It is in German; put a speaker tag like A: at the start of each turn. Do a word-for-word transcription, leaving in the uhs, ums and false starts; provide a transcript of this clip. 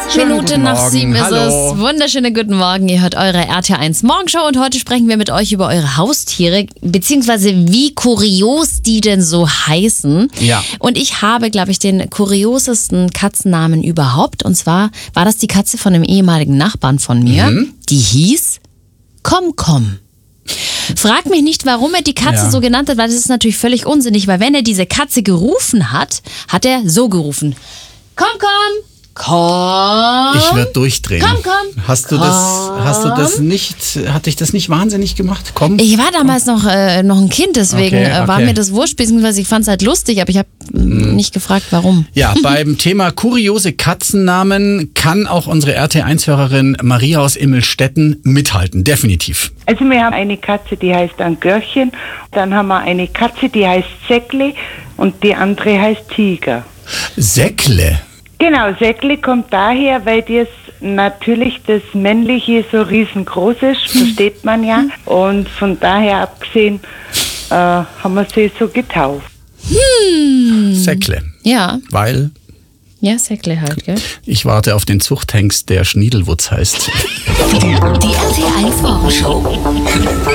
A: Schönen
B: Minute
A: guten
B: nach
A: Morgen.
B: sieben ist
A: Hallo.
B: es. Wunderschönen guten Morgen. Ihr hört eure R T eins Morgenshow und heute sprechen wir mit euch über eure Haustiere, beziehungsweise wie kurios die denn so heißen.
A: Ja.
B: Und ich habe, glaube ich, den kuriosesten Katzennamen überhaupt. Und zwar war das die Katze von einem ehemaligen Nachbarn von mir.
A: Mhm.
B: Die hieß Komm Komm. Frag mich nicht, warum er die Katze
A: Ja.
B: so genannt hat, weil das ist natürlich völlig unsinnig, weil wenn er diese Katze gerufen hat, hat er so gerufen. Komm, komm, komm.
A: Ich werde durchdrehen.
B: Komm, komm.
A: Hast du das, hast du das nicht, hat dich das nicht wahnsinnig gemacht? Komm.
B: Ich war damals noch, äh, noch ein Kind, deswegen
A: Okay,
B: äh, war
A: okay.
B: mir das wurscht, beziehungsweise ich fand es halt lustig, aber ich habe mm. nicht gefragt, warum.
A: Ja, beim Thema kuriose Katzennamen kann auch unsere R T eins-Hörerin Maria aus Immelstetten mithalten, definitiv.
C: Also wir haben eine Katze, die heißt Angörchen, dann haben wir eine Katze, die heißt Säckle und die andere heißt Tiger.
A: Säckle.
C: Genau, Säckle kommt daher, weil das natürlich das Männliche so riesengroß ist, versteht man ja. Und von daher abgesehen äh, haben wir sie so getauft.
B: Hm.
A: Säckle.
B: Ja,
A: Weil
B: ja, Säckle halt, gell?
A: ich warte auf den Zuchthengst, der Schniedelwutz heißt.
D: Die R T eins Morgenshow.